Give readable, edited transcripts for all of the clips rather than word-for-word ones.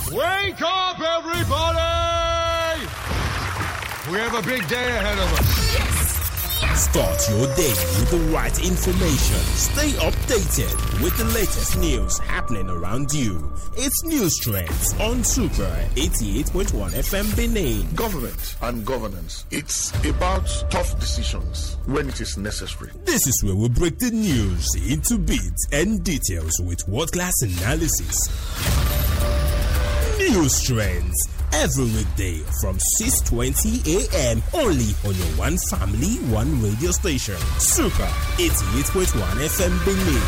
Wake up, everybody! We have a big day ahead of us. Yes! Start your day with the right information. Stay updated with the latest news happening around you. It's News Trends on Super 88.1 FM Benin. Government and governance. It's about tough decisions when it is necessary. This is where we break the news into bits and details with world-class analysis. News Trends every weekday from 6:20 a.m. only on your one family, one radio station. Super 88.1 FM Benin.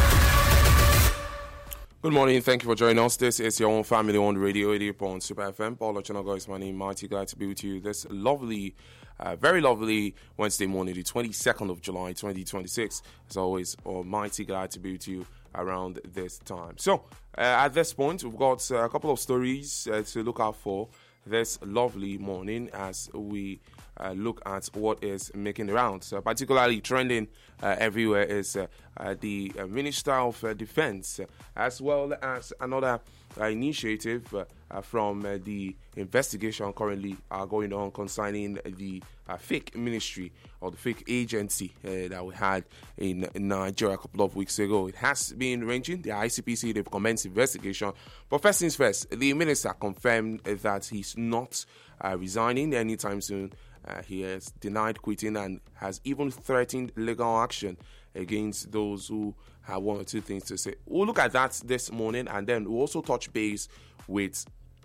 Good morning. Thank you for joining us. This is your own family on radio 88.1 Super FM. Paul Ochanago is my name. Mighty glad to be with you this lovely, very lovely Wednesday morning, the 22nd of July, 2026. As always, mighty glad to be with you around this time. So, at this point, we've got a couple of stories to look out for this lovely morning as we look at what is making the rounds. Particularly trending everywhere is the Minister of Defense, as well as another initiative from the investigation currently going on concerning the fake ministry or the fake agency that we had in Nigeria a couple of weeks ago. It has been ranging. The ICPC, they've commenced investigation. But first things first, the minister confirmed that he's not resigning anytime soon. He has denied quitting and has even threatened legal action against those who have one or two things to say. We'll look at that this morning, and then we'll also touch base with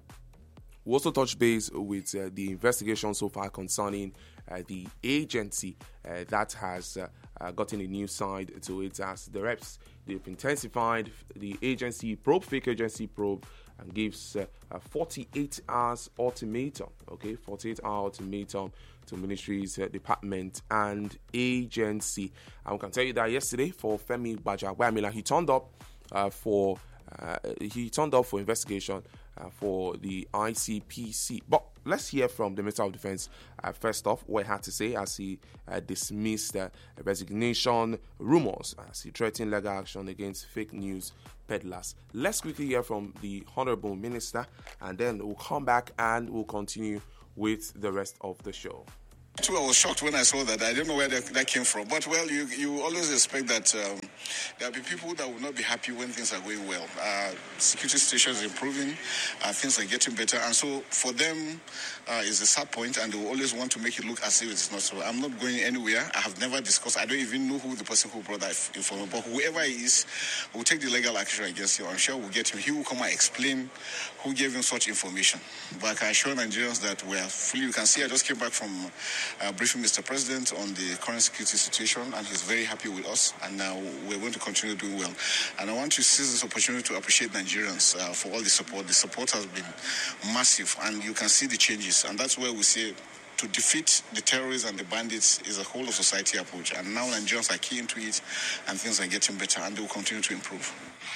the investigation so far concerning the agency that has gotten a new side to it, as the reps, they've intensified the agency probe, fake agency probe, and gives a 48 hours ultimatum, 48-hour ultimatum to ministries, department, and agency. And we can tell you that yesterday for Femi Gbajabiamila, he turned up for investigation for the ICPC. But let's hear from the Minister of Defense first off what he had to say as he dismissed resignation rumors, as he threatened legal action against fake news peddlers. Let's quickly hear from the Honorable Minister, and then we'll come back and we'll continue with the rest of the show. I was shocked when I saw that. I don't know where that came from. But, well, you always expect that there'll be people that will not be happy when things are going well. Security situation is improving. Things are getting better. And so for them, it's a sad point, and they will always want to make it look as if it's not so. I'm not going anywhere. I have never discussed. I don't even know who the person who brought that information. But whoever he is, we'll take the legal action against him. I'm sure we'll get him. He will come and explain who gave him such information. But I can assure Nigerians that we are fully. You can see I just came back from briefing Mr. President on the current security situation, and he's very happy with us, and now we're going to continue doing well. And I want to seize this opportunity to appreciate Nigerians for all the support. The support has been massive, and you can see the changes, and that's where we say to defeat the terrorists and the bandits is a whole of society approach, and now Nigerians are key into it, and things are getting better, and they will continue to improve.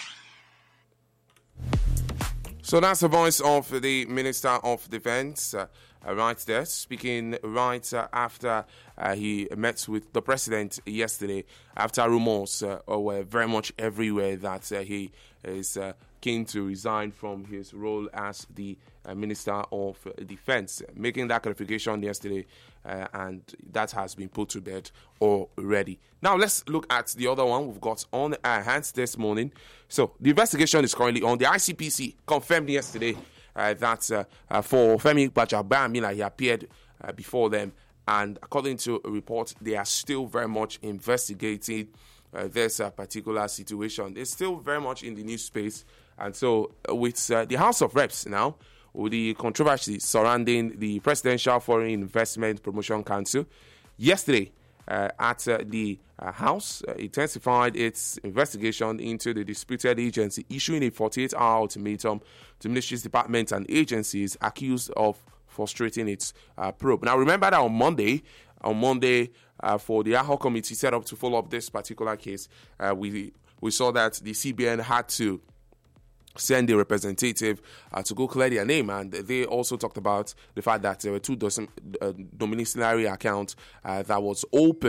So that's the voice of the Minister of Defense right there, speaking right after he met with the President yesterday, after rumors were very much everywhere that he is keen to resign from his role as the Minister of Defense, making that clarification yesterday, and that has been put to bed already. Now let's look at the other one we've got on our hands this morning. So the investigation is currently on. The ICPC confirmed yesterday that for Femi Gbajabiamila, he appeared before them, and according to a report, they are still very much investigating this particular situation. It's still very much in the news space, and so with the House of Reps now, with the controversy surrounding the Presidential Foreign Investment Promotion Council, yesterday at the House intensified its investigation into the disputed agency, issuing a 48-hour ultimatum to ministries, departments, and agencies accused of frustrating its probe. Now, remember that on Monday, for the ad hoc committee set up to follow up this particular case, we saw that the CBN had to send a representative to go clear their name, and they also talked about the fact that there were two domiciliary accounts that was opened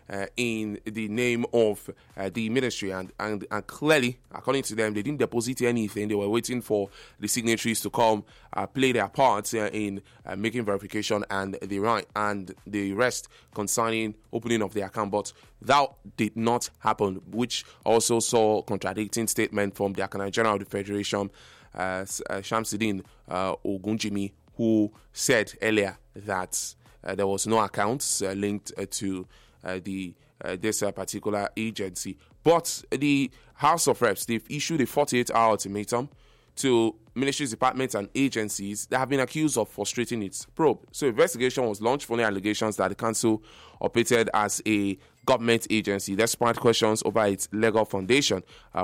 in the name of the ministry, and clearly, according to them, they didn't deposit anything. They were waiting for the signatories to come play their part in making verification and the rest concerning opening of the account, but that did not happen, which also saw contradicting statement from the Accountant General of the Federation, Shamsuddin Ogunjimi, who said earlier that there was no accounts linked to this particular agency. But the House of Reps, they've issued a 48-hour ultimatum to ministries, departments, and agencies that have been accused of frustrating its probe. So investigation was launched following allegations that the council operated as a government agency despite questions over its legal foundation,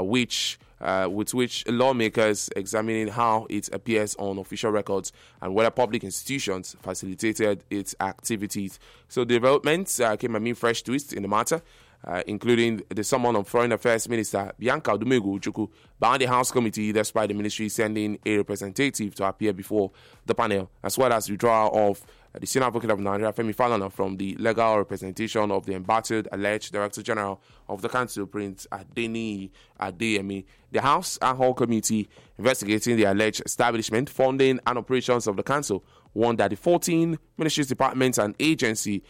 with which lawmakers examining how it appears on official records and whether public institutions facilitated its activities. So developments came amid fresh twists in the matter, including the summon of Foreign Affairs Minister Bianca Odumegu Ojukwu by the House Committee, despite the ministry sending a representative to appear before the panel, as well as withdrawal of the Senior Advocate of Nigeria, Femi Falana, from the legal representation of the embattled alleged Director General of the Council, Prince Adeniyi Adeyemi. The House ad hoc committee investigating the alleged establishment, funding, and operations of the Council warned that the 14 ministries, departments, and agency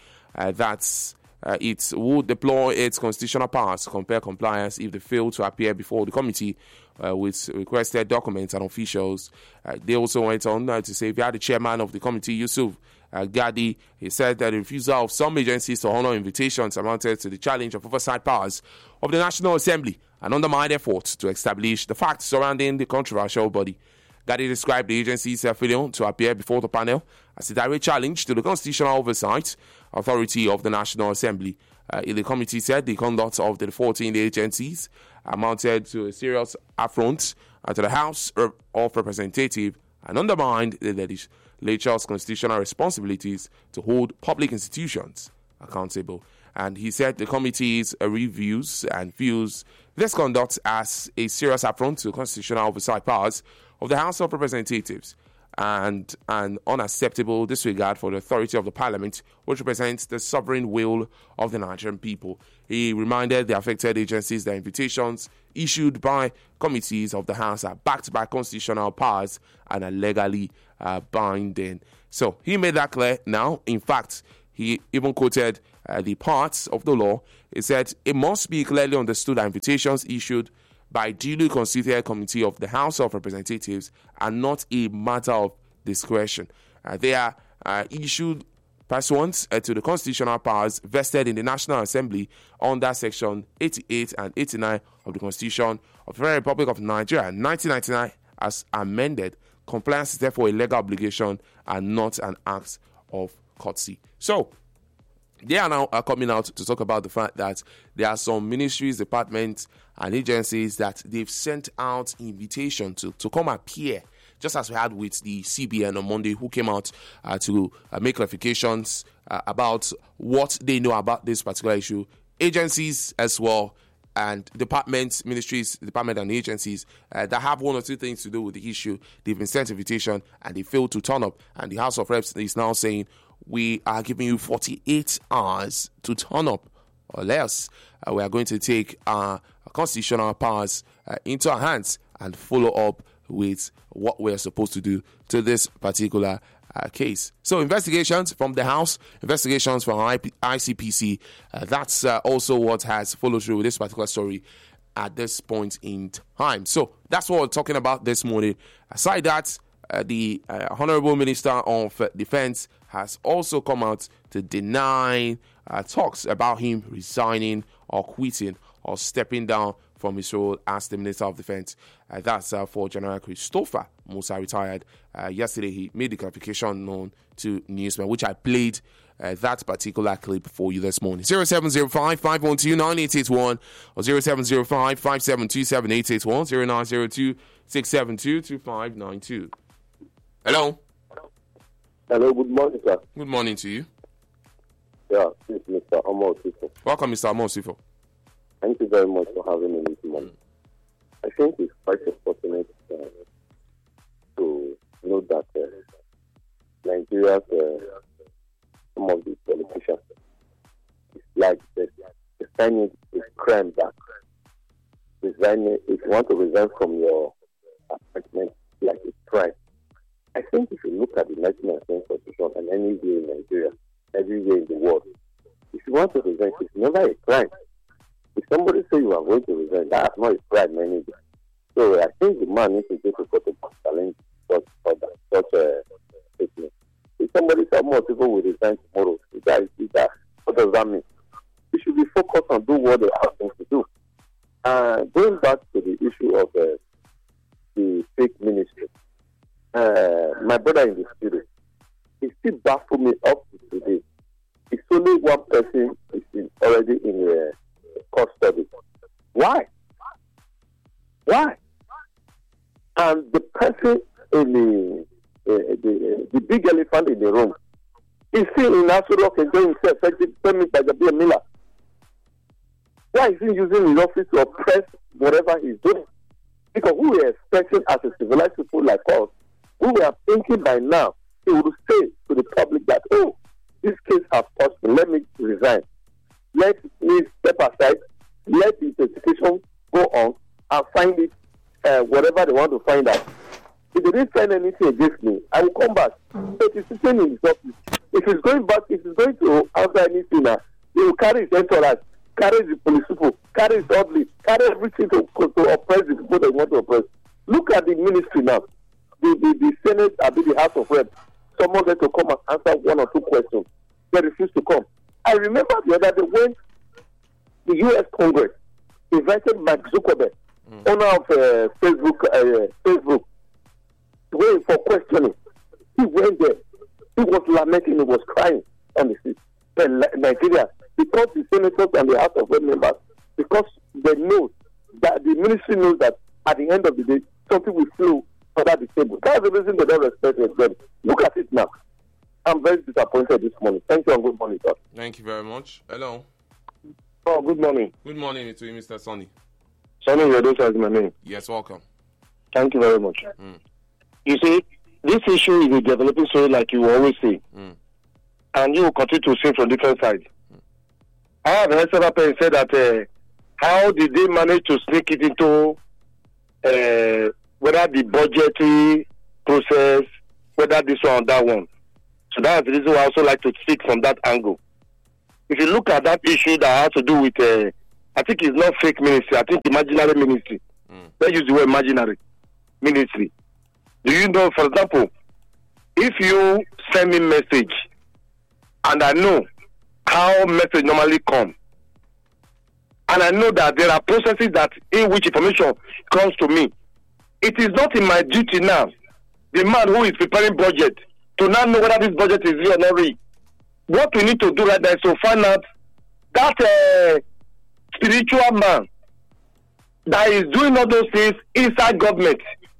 it would deploy its constitutional powers to compel compliance if they fail to appear before the committee with requested documents and officials. They also went on to say, via the chairman of the committee, Yusuf Gadi, he said that the refusal of some agencies to honor invitations amounted to the challenge of oversight powers of the National Assembly and undermined efforts to establish the facts surrounding the controversial body. Gadi described the agency's failure to appear before the panel as a direct challenge to the constitutional oversight authority of the National Assembly. The committee said the conduct of the 14 agencies amounted to a serious affront to the House of Representatives and undermined the legislature's constitutional responsibilities to hold public institutions accountable. And he said the committee's reviews and views this conduct as a serious affront to constitutional oversight powers of the House of Representatives and an unacceptable disregard for the authority of the Parliament, which represents the sovereign will of the Nigerian people. He reminded the affected agencies that invitations issued by committees of the House are backed by constitutional powers and are legally binding. So he made that clear now. In fact, he even quoted the parts of the law. He said, it must be clearly understood that invitations issued by duly constituted committee of the House of Representatives are not a matter of discretion. They are issued pursuant to the constitutional powers vested in the National Assembly under Section 88 and 89 of the Constitution of the Federal Republic of Nigeria, 1999, as amended. Compliance is therefore a legal obligation and not an act of courtesy. So, they are now coming out to talk about the fact that there are some ministries, departments, and agencies that they've sent out invitation to come appear, just as we had with the CBN on Monday, who came out to make clarifications about what they know about this particular issue. Agencies as well, and departments, ministries, department and agencies that have one or two things to do with the issue, they've been sent invitation and they failed to turn up. And the House of Reps is now saying, we are giving you 48 hours to turn up, or else we are going to take our constitutional powers into our hands and follow up with what we are supposed to do to this particular case. So investigations from the House, investigations from ICPC, that's also what has followed through with this particular story at this point in time. So that's what we're talking about this morning. Aside that, the Honorable Minister of Defense has also come out to deny talks about him resigning or quitting or stepping down from his role as the Minister of Defense. That's for General Christopher Musa, retired. Yesterday, he made the clarification known to newsmen, which I played that particular clip for you this morning. 0705-512-9881 or 0705-572-7881, 0902-672-2592. Hello. Hello, good morning, sir. Good morning to you. Yeah, this is Mr. Omar Sifo. Welcome, Mr. Omar Sifo. Thank you very much for having me this morning. I think it's quite unfortunate to note that Nigeria's some of the politicians dislike the resigning is a crime that resigning, if you want to resign from your appointment, like a crime. I think if you look at the 1999 Constitution and anywhere in Nigeria, everywhere in the world, if you want to resign, it's never a crime. If somebody says you are going to resign, that's not a crime anyway. So I think the man needs to go to court to challenge such a statement. If somebody says more people will resign tomorrow, what does that mean? We should be focused on doing what they ask them to do. Going back to the issue of the fake ministry, my brother in the studio, he still baffles me up to today. It's only one person is already in custody. Why? And the person in the big elephant in the room is still in Aso Rock enjoying himself, permitted by the Miller. Why is he using his office to oppress whatever he's doing? Because we were expecting, as a civilized people like us, we were thinking by now he would say to the public that, oh, this case has touched me, let me resign. Let me step aside, let the investigation go on and find it, whatever they want to find out. If they didn't find anything against me, I will come back. But he's sitting in his office. If he's going back, if he's going to answer anything, he will carry his entourage, carry the police people, carry his orderly, carry everything to oppress the people that want to oppress. Look at the ministry now. The Senate, the House of Reps, someone had to come and answer one or two questions. They refused to come. I remember the other day when the U.S. Congress invited Mark Zuckerberg, owner of Facebook, waiting for questioning. He went there. He was lamenting. He was crying on the seat. Nigeria, because the senators and the House of Reps members, because they know that the ministry knows that at the end of the day, something will flow under the table. That's the reason they don't respect them. Look at it now. I'm very disappointed this morning. Thank you and good morning, sir. Thank you very much. Hello. Oh, good morning. Good morning to you, Mr. Sonny. Sonny Redosa is my name. Yes, welcome. Thank you very much. You see, this issue is a developing story like you always say. And you will continue to see from different sides. I have heard several people say that how did they manage to sneak it into whether the budgetary process, whether this one or that one. So that's the reason why I also like to speak from that angle. If you look at that issue that has to do with, I think it's not fake ministry, I think imaginary ministry. Let's use the word imaginary ministry. Do you know, for example, if you send me message, and I know how message normally come, and I know that there are processes that in which information comes to me, it is not in my duty now, the man who is preparing budget, to now know whether this budget is real or not real. What we need to do right now is to find out that spiritual man that is doing all those things inside government.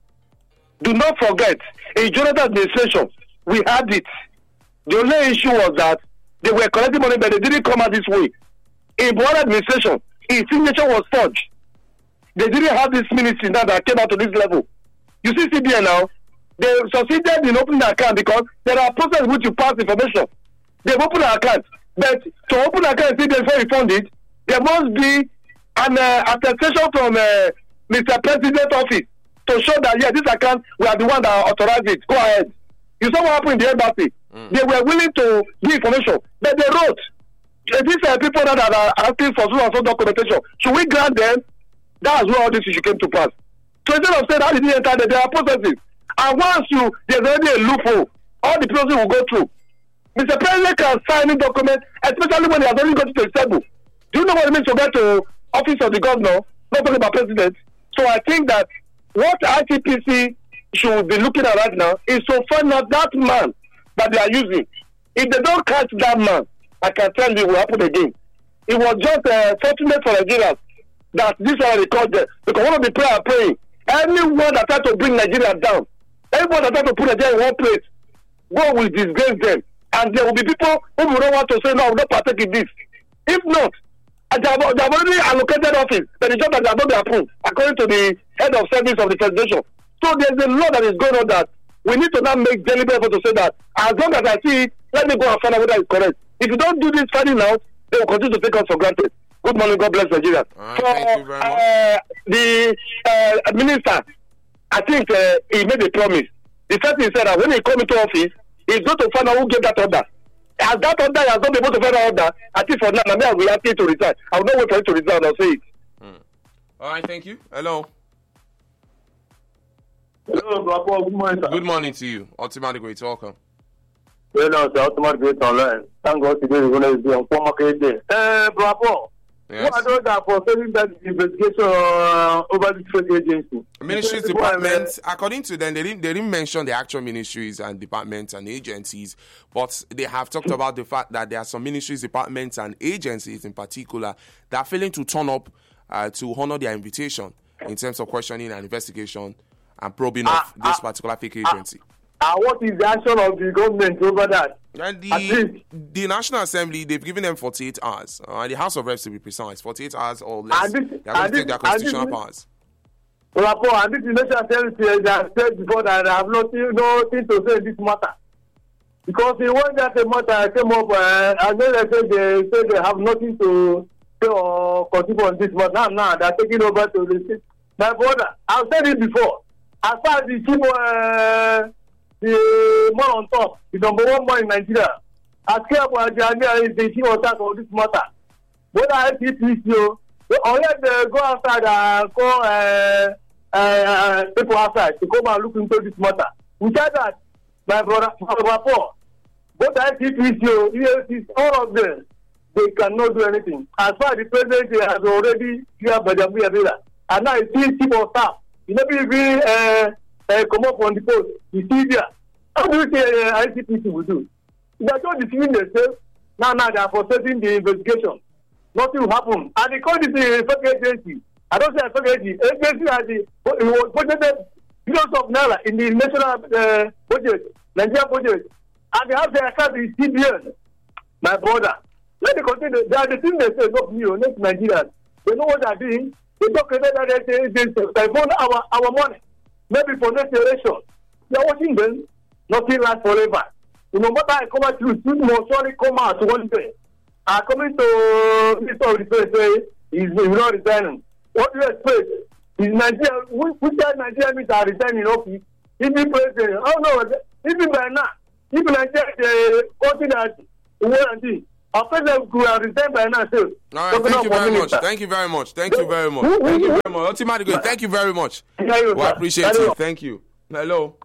Do not forget, in Jonathan administration, we had it. The only issue was that they were collecting money, but they didn't come out this way. In Buhari administration, his signature was forged. They didn't have this ministry now that came out to this level. You see CBN now, they succeeded in opening the account because there are processes which you pass information. They've opened an account, but to open an account before you fund it, there must be an attestation from Mr. President's office to show that, yes, this account, we are the one that authorized it. Go ahead. You saw what happened in the embassy. They were willing to give information, but they wrote, these are people that are asking for so and so documentation. Should we grant them? That's where all this issue came to pass. So instead of saying, how did he enter there? There are processes. And once there's already a loophole, all the processes will go through. Mr. President can sign a document, especially when he has only got to the table. Do you know what it means to get to office of the governor, not talking about president? So I think that what ICPC should be looking at right now is to find out that man that they are using. If they don't catch that man, I can tell you it will happen again. It was just fortunate for Nigerians that this one recorded, because one of the prayer praying, anyone that tried to bring Nigeria down, anyone that tried to put Nigeria in one place, God will disgrace them. And there will be people who will not want to say, no, I will not partake in this. If not, they have already allocated office, but the job that they have not been approved, according to the head of service of the federation. So there's a law that is going on that we need to now make deliberate effort to say that as long as I see it, let me go and find out whether it's correct. If you don't do this finding out, they will continue to take us for granted. Good morning. God bless Nigeria. Thank you very much. The minister, I think he made a promise. The first thing he said that when he come into office, he's going to find out who gave that order. As that order has not been able to find out order, I think for now, I will ask him to resign. I will not wait for him to resign. I'll say it. All right, thank you. Hello. Hello, Bravo. Good morning, sir. Good morning to you. Ultimate Great, welcome. Well, no, sir. Ultimate Great Online. Thank God today we're going to be on former day. Bravo. Yes. What are those for failing that investigation over the trade agency? Ministries, departments, according to them, they didn't mention the actual ministries and departments and agencies, but they have talked about the fact that there are some ministries, departments, and agencies in particular that are failing to turn up to honor their invitation in terms of questioning and investigation and probing of this particular fake agency. What is the action of the government over that? And the National Assembly, they've given them 48 hours. The House of Reps, to be precise, 48 hours or less. They are going to take their constitutional powers. And this National Assembly has said before that I have nothing to say in this matter. Because the one that the matter came up, and then they said they have nothing to say or contribute on this matter. Now they're taking over to the state. My brother, I've said it before. As far as the chief, the man on top, the number one man in Nigeria, as careful as Nigeria is the chief of staff of this matter. Whether ICPC, or let them go outside and call people outside to come and look into this matter. We said that, my brother, both ICPC, EFCC, all of them, they cannot do anything. As far as the president has already cleared Bajabu, and now it's chief of staff. You never even come up on the post. You see there. How do you think ICPC will do? They are just deceiving themselves. Now they are frustrating the investigation. Nothing will happen. And they call this a fake agency. I don't say a fake agency. Agency has the budgeted billions of naira in the national budget, Nigeria budget. And they have their account in CBN. My brother. Let me continue. They are the things they say, not me, not Nigerians. They know what they are doing. They don't create that agency. They want our money. Maybe for next generation. They are watching them. Nothing lasts forever. No matter I come out to you, two more sorry come out one day. I come into Mr. Defense say he's not resigning. What do you expect? Is Nigeria, which Nigerian means are resigning office? If you president, oh no, even by now, if Nigeria the country that we want to do, our president could have resigned by now. So, all right, thank you very much. Thank you very much. Thank you very much. Thank you very much. Ultimately good. Thank you very much. Well, I appreciate you. Thank you. Hello.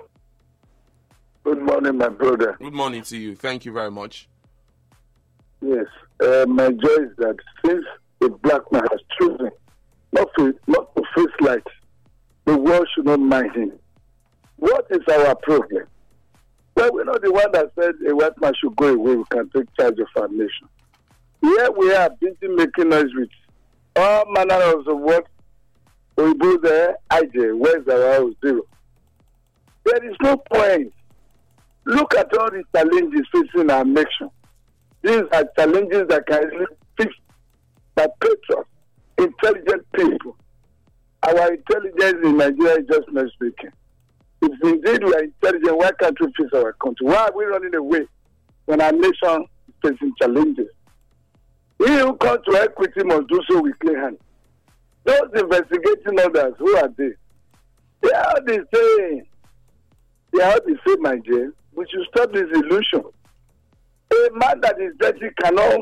Good morning, my brother. Good morning to you. Thank you very much. Yes. My joy is that since a black man has chosen not to face light, the world should not mind him. What is our problem? Well, we're not the one that said a white man should go away. We can take charge of our nation. Here we are busy making noise with all manner of what we do there. IJ, where's our house zero? There is no point. Look at all the challenges facing our nation. These are challenges that can be fixed by patriots, intelligent people. Our intelligence in Nigeria is just not speaking. If indeed we are intelligent, why can't we fix our country? Why are we running away when our nation is facing challenges? He who comes to equity must do so with clean hands. Those investigating others, who are they? They are the same. They are the same, my dear. We should stop this illusion. A man that is dirty cannot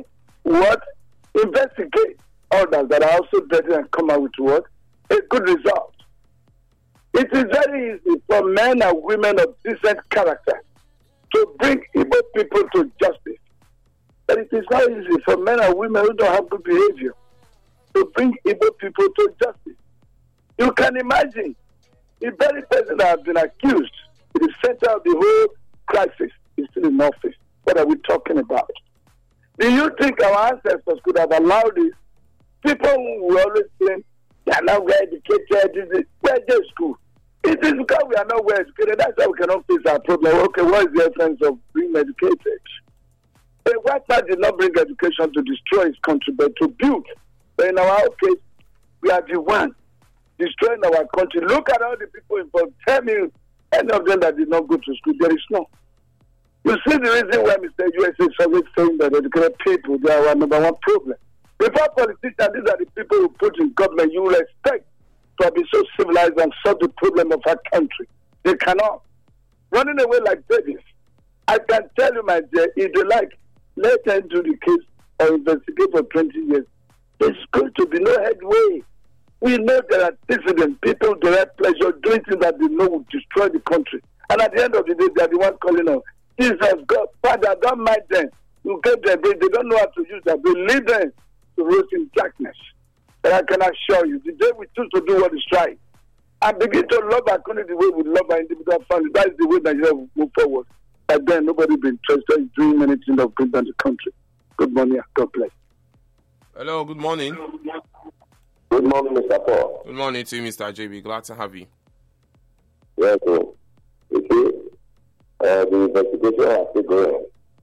investigate others that are also dirty and come out with what? A good result. It is very easy for men and women of decent character to bring Igbo people to justice. But it is not easy for men and women who don't have good behavior to bring Igbo people to justice. You can imagine the very person that has been accused in the center of the whole crisis is still in office. What are we talking about? Do you think our ancestors could have allowed this? People who always claim they are not well educated, where they school. It is because we are not well educated. That's why we cannot face our problem. Okay, what is the essence of being educated? A white man did not bring education to destroy his country, but to build. But in our case, we are the one destroying our country. Look at all the people involved. Tell me any of them that did not go to school. There is no. You see the reason why Mr. USA is always saying that educated people, they are our number one problem. Before politicians, these are the people who put in government you will expect to be so civilized and solve the problem of our country. They cannot. Running away like babies. I can tell you, my dear, if they like, let them do the case or investigate for 20 years. There's going to be no headway. We know there are dissident people derive pleasure doing things that they know will destroy the country. And at the end of the day, they are the ones calling out. Jesus, God, Father, don't mind them. You get them. They don't know how to use that. They lead them to roast in darkness. But I can assure you, the day we choose to do what is right and begin to love our country the way we love our individual family, that is the way Nigeria will move forward. But then nobody will be interested in doing anything that will bring down the country. Good morning. God bless. Hello, good morning. Good morning, Mr. Paul. Good morning to you, Mr. JB. Glad to have you. Yes, sir. You see, the investigation is still going.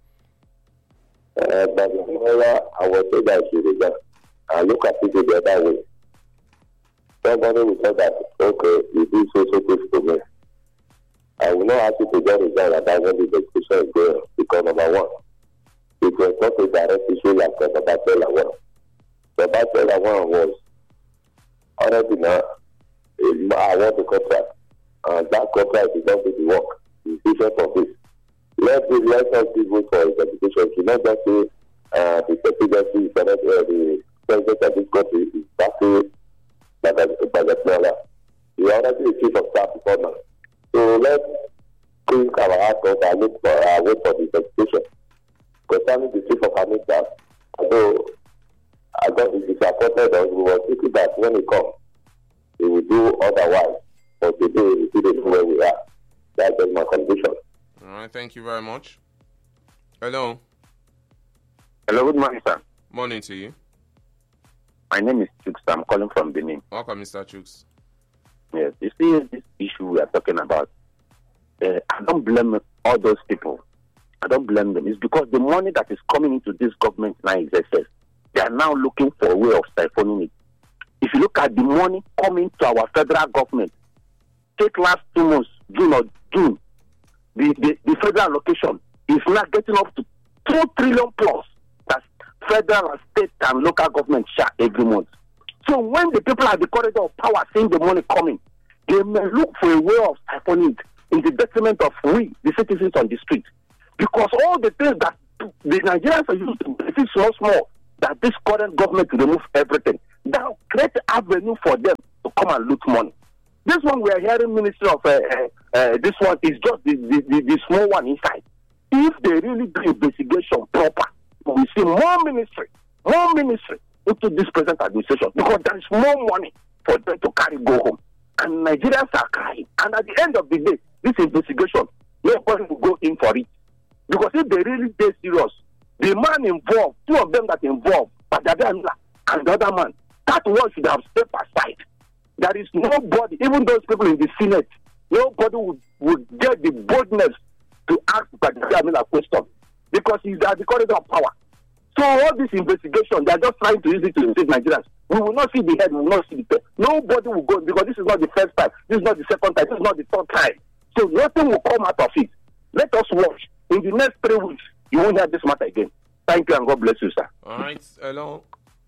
But I was told that she did that. I look at it the other way. Somebody will say that, okay, you do so good to me. I will not ask you to get resign about when the investigation is going, because number one, it was not a direct issue like the Batella one. The Batella one was already now, I want the contract. And that contract is not going to work. It's different from this. Let us go for investigation. You not just say the presidency, the president of this country is backing by the smaller. You are already the chief of staff before now. So let's think our heart out and look for wait for the investigation. Concerning the chief of army staff, although I got disappointed that we were thinking that when it comes, we will do otherwise. But today, we see where we are. That's just my condition. All right, thank you very much. Hello. Hello, good morning, sir. Morning to you. My name is Chooks. I'm calling from Benin. Welcome, Mr. Chooks. Yes, you see this issue we are talking about. I don't blame all those people. I don't blame them. It's because the money that is coming into this government now is excess. They are now looking for a way of siphoning it. If you look at the money coming to our federal government, take last 2 months, June, the federal allocation is now getting up to 2 trillion plus. That's federal and state and local government share every month. So when the people at the corridor of power seeing the money coming, they may look for a way of siphoning it in the detriment of we, the citizens on the street. Because all the things that the Nigerians are used to benefit so small that this current government will remove everything. Now create avenue for them to come and loot money. This one we are hearing Ministry of this one is just the small one inside. If they really do investigation proper, we see more ministry into this present administration because there is more money for them to carry go home. And Nigerians are crying. And at the end of the day, this investigation, nobody will go in for it. Because if they really get serious, the man involved, 2 of them that involved, Badabia and the other man, that one should have stepped aside. There is nobody, even those people in the Senate, nobody would get the boldness to ask Badabia a question because he's at the corridor of power. So all this investigation, they are just trying to use it to save Nigerians. We will not see the head, we will not see the tail. Nobody will go because this is not the first time, this is not the second time, this is not the third time. So nothing will come out of it. Let us watch. In the next 3 weeks, you won't have this matter again. Thank you and God bless you, sir. All right. Hello.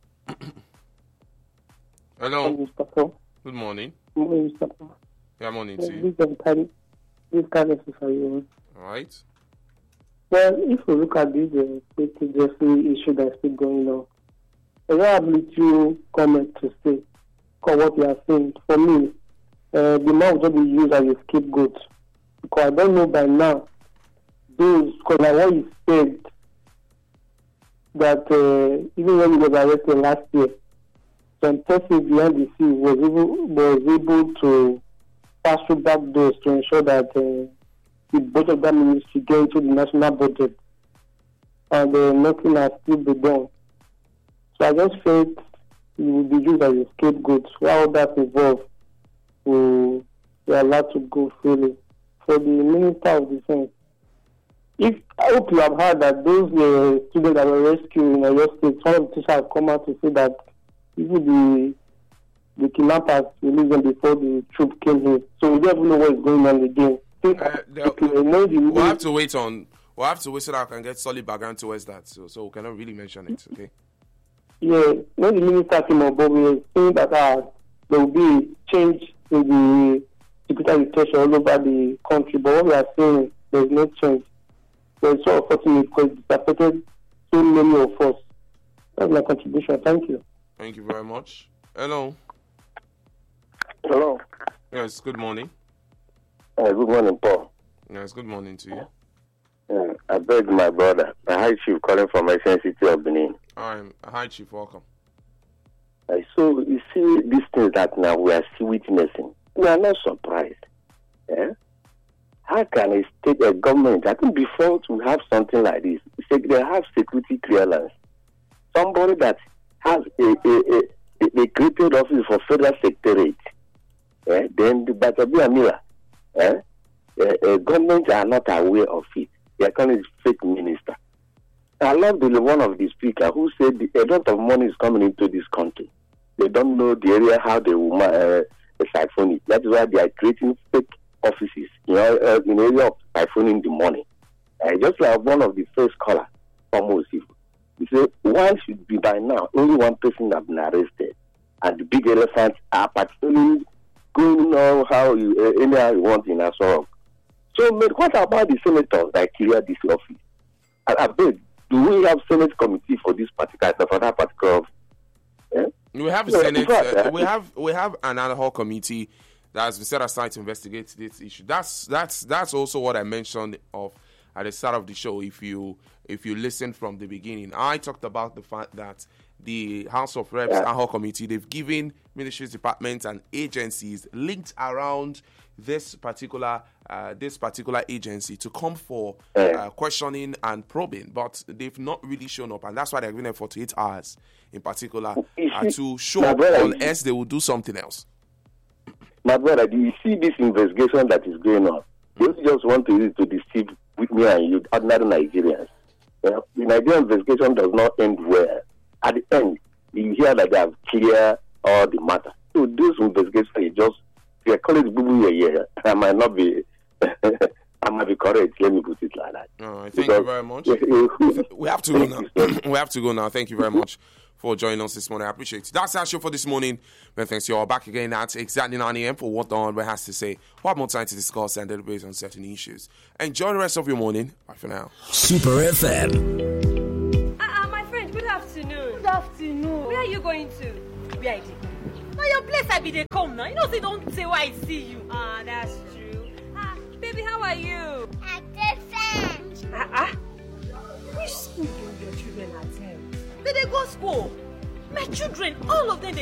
Hello. Mr. Paul. Good morning. Good morning, Mr. Paul. Yeah, morning to you. This kind of for you. All right. Well, if we look at this state agency issue that's still going on, I don't have little comment to say because what you are saying. For me, the man will just be used as a scapegoat because I don't know by now those, because like what you said, that even when he was arrested last year, some person behind the scene was able to pass through back doors to ensure that the budget of that ministry get into the national budget, and nothing has still been done. So I just felt it would be used as a scapegoat while that involved will be allowed to go freely. For the Minister of Defense, I hope you have heard that those students that were rescued in your state, some of the teachers have come out to say that even the kidnappers released them before the troops came here. So we don't even know what is going on again. We'll have to wait so that I can get solid background towards that. So we cannot really mention it, okay? when the minister came on board, we were saying that there will be a change in the security situation all over the country. But what we are saying, there is no change. So it's so unfortunate because it affected so many of us. That's my contribution. Thank you. Thank you very much. Hello. Hello. Yes, good morning. Good morning, Paul. Yes, good morning to you. I beg my brother, the High Chief calling from my city of Benin. Hi, Chief, welcome. So you see these things that now we are still witnessing. We are not surprised. How can a government, I think before to have something like this, they have security clearance. Somebody that has a created office for federal secretariat, then the Batabi Amila, governments are not aware of it. They are calling it fake minister. I love one of the speakers who said a lot of money is coming into this country. They don't know the area how they will siphon it. That's why they are creating fake offices in area of siphoning the money. Just like one of the first callers from Osif. He said, why should be by now only one person has been arrested, and the big elephants are particularly going on anyhow you want in Asoro. So, what about the senators that clear this office? I beg, do we have Senate committee for this particular office? We have Senate. We have an ad hoc committee that has been set aside to investigate this issue. That's also what I mentioned at the start of the show. If you listen from the beginning, I talked about the fact that the House of Reps ad hoc committee, they've given ministries, departments, and agencies linked around this particular agency to come for questioning and probing, but they've not really shown up, and that's why they're giving them 48 hours in particular to show up, unless they will do something else. My brother, do you see this investigation that is going on? They just want to deceive with me and you, ordinary Nigerians. The Nigerian investigation does not end well. At the end, you hear that they have cleared all the matter. So this investigation is just, they call it boo-boo yeah. I might not be, I might be correct. Let me put it like that. All right, thank you very much. We have to go now. We have to go now. Thank you very much for joining us this morning. I appreciate it. That's our show for this morning. Well, thanks. You're back again at exactly 9 a.m. for what the Honorable has to say. We'll have more time to discuss and deliberate on certain issues. Enjoy the rest of your morning. Bye for now. Super FM. My friend, good afternoon. Good afternoon. Where are you going to? Where are you? Now your place I be they come now. You know they don't say why I see you. That's true. Baby, how are you? I'm different. Which school do your children attend? Did they go school? My children, all of them, they